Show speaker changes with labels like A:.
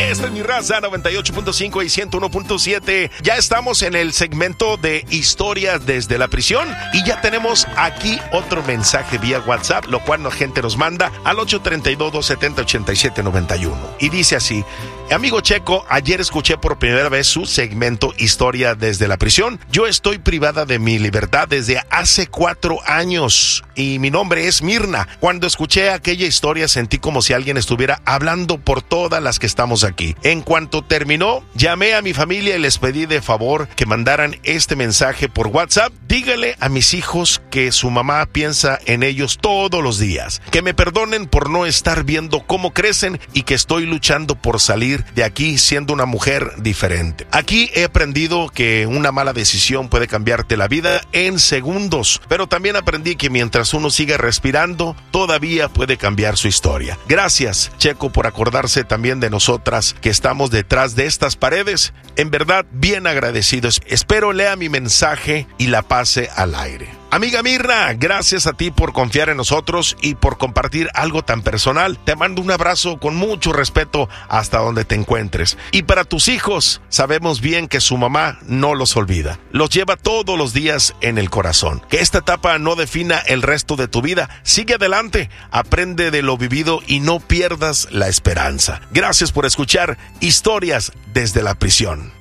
A: Esta es mi raza, 98.5 y 101.7. Ya estamos en el segmento de historias desde la prisión y ya tenemos aquí otro mensaje vía WhatsApp, lo cual la gente nos manda al 832-270-8791. Y dice así: amigo Checo, ayer escuché por primera vez su segmento Historia desde la prisión. Yo estoy privada de mi libertad desde hace 4 años y mi nombre es Mirna. Cuando escuché aquella historia sentí como si alguien estuviera hablando por todas las que estamos aquí. En cuanto terminó, llamé a mi familia y les pedí de favor que mandaran este mensaje por WhatsApp. Dígale a mis hijos que su mamá piensa en ellos todos los días, que me perdonen por no estar viendo cómo crecen y que estoy luchando por salir de aquí siendo una mujer diferente. Aquí he aprendido que una mala decisión puede cambiarte la vida en segundos, pero también aprendí que mientras uno siga respirando, todavía puede cambiar su historia. Gracias, Checo, por acordarse también de nosotras que estamos detrás de estas paredes. En verdad, bien agradecidos. Espero lea mi mensaje y la pase al aire. Amiga Mirna, gracias a ti por confiar en nosotros y por compartir algo tan personal. Te mando un abrazo con mucho respeto hasta donde te encuentres. Y para tus hijos, sabemos bien que su mamá no los olvida. Los lleva todos los días en el corazón. Que esta etapa no defina el resto de tu vida. Sigue adelante, aprende de lo vivido y no pierdas la esperanza. Gracias por escuchar Historias desde la prisión.